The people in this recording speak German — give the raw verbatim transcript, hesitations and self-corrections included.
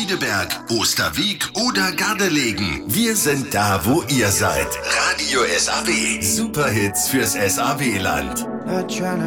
Schiedeberg, Osterwieck oder Gardelegen. Wir sind da, wo ihr seid. Radio S A W. Superhits fürs S A W-Land.